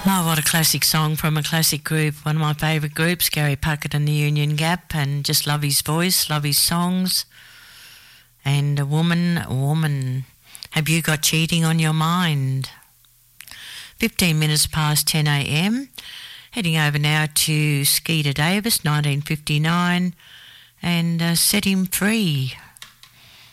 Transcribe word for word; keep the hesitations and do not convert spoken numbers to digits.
Oh, what a classic song from a classic group. One of my favourite groups, Gary Puckett and the Union Gap, and just love his voice, love his songs. And a woman, a woman, have you got cheating on your mind? fifteen minutes past ten a.m. Heading over now to Skeeter Davis, nineteen fifty-nine, and uh, Set Him Free.